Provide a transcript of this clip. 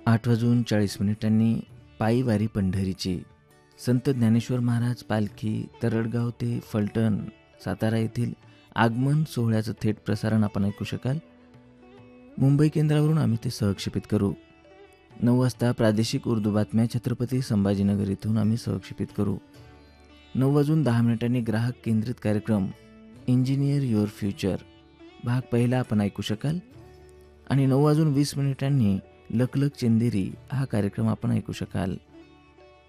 8:40 पायी वारी पंढरीची. संत ज्ञानेश्वर महाराज पालखी तरडगाव ते फलटण सातारा येथील आगमन सोहळ्याचं थेट प्रसारण आपण ऐकू शकाल. मुंबई केंद्रावरून आम्ही ते सहक्षेपित करू. 9 वाजता प्रादेशिक उर्दू बातम्या छत्रपती संभाजीनगर इथून आम्ही सहक्षेपित करू. 9:10 ग्राहक केंद्रित कार्यक्रम इंजिनियर युअर फ्युचर भाग पहिला आपण ऐकू शकाल. आणि 9:20 लकलक चंदेरी हा कार्यक्रम आपण ऐकू शकाल.